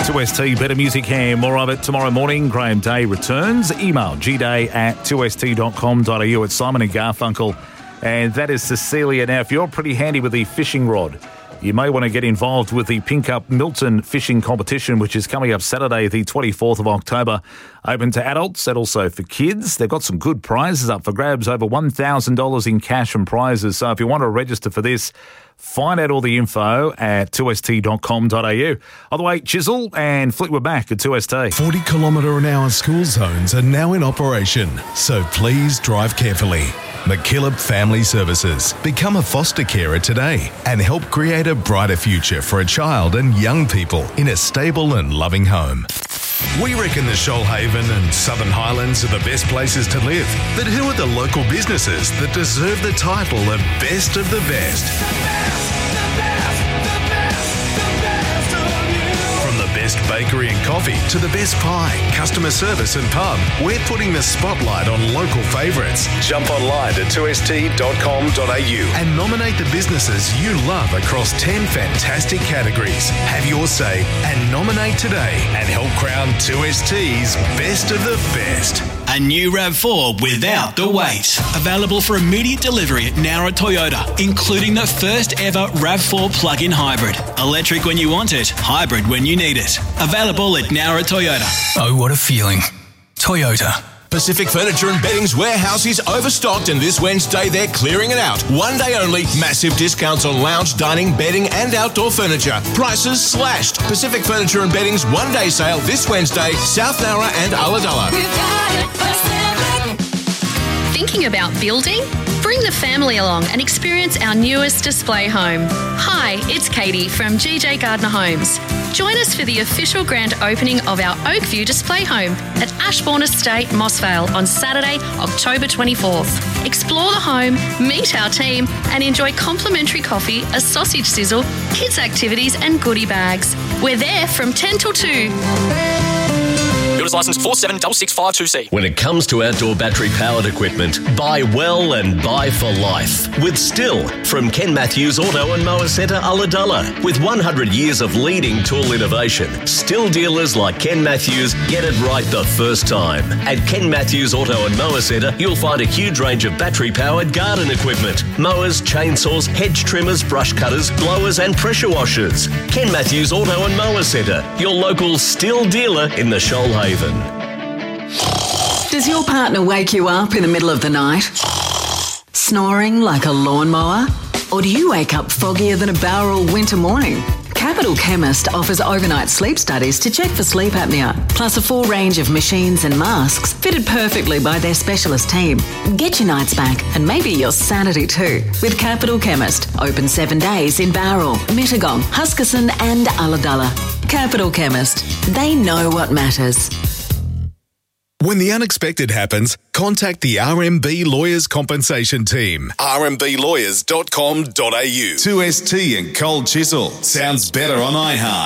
2ST, better music here. More of it tomorrow morning. Graham Day returns. Email gday@2st.com.au. It's Simon and Garfunkel. And that is Cecilia. Now, if you're pretty handy with the fishing rod, you may want to get involved with the Pink Up Milton Fishing Competition, which is coming up Saturday, the 24th of October. Open to adults and also for kids. They've got some good prizes up for grabs, over $1,000 in cash and prizes. So if you want to register for this, find out all the info at 2st.com.au. On the way, Chisel and Fleetwood Mac at 2ST. 40 km/h school zones are now in operation, so please drive carefully. McKillop Family Services. Become a foster carer today and help create a brighter future for a child and young people in a stable and loving home. We reckon the Shoalhaven and Southern Highlands are the best places to live. But who are the local businesses that deserve the title of Best of the Best? From the best bakery and coffee to the best pie, customer service and pub, we're putting the spotlight on local favourites. Jump online to 2st.com.au and nominate the businesses you love across 10 fantastic categories. Have your say and nominate today and help crown 2ST's Best of the Best. A new RAV4 without the wait. Available for immediate delivery at Nowra Toyota, including the first ever RAV4 plug-in hybrid. Electric when you want it, hybrid when you need it. Available at Nowra Toyota. Oh, what a feeling. Toyota. Pacific Furniture and Bedding's warehouse is overstocked, and this Wednesday they're clearing it out. One day only, massive discounts on lounge, dining, bedding and outdoor furniture. Prices slashed. Pacific Furniture and Bedding's one-day sale this Wednesday, South Nowra and Ulladulla. Thinking about building? Bring the family along and experience our newest display home. Hi, it's Katie from GJ Gardner Homes. Join us for the official grand opening of our Oakview display home at Ashbourne Estate, Mossvale on Saturday, October 24th. Explore the home, meet our team and enjoy complimentary coffee, a sausage sizzle, kids activities and goodie bags. We're there from 10 till 2. Builder's licence 4766526C. When it comes to outdoor battery-powered equipment, buy well and buy for life. With Still from Ken Matthews Auto and Mower Centre, Ulladulla. With 100 years of leading tool innovation, Still dealers like Ken Matthews get it right the first time. At Ken Matthews Auto and Mower Centre, you'll find a huge range of battery-powered garden equipment. Mowers, chainsaws, hedge trimmers, brush cutters, blowers and pressure washers. Ken Matthews Auto and Mower Centre, your local Still dealer in the Shoalhaven. Does your partner wake you up in the middle of the night? Snoring like a lawnmower? Or do you wake up foggier than a Bowral winter morning? Capital Chemist offers overnight sleep studies to check for sleep apnea, plus a full range of machines and masks fitted perfectly by their specialist team. Get your nights back and maybe your sanity too with Capital Chemist. Open 7 days in Bowral, Mittagong, Huskisson and Ulladulla. Capital Chemist. They know what matters. When the unexpected happens, contact the RMB Lawyers Compensation Team. rmblawyers.com.au. 2ST and Cold Chisel. Sounds better on iHeart.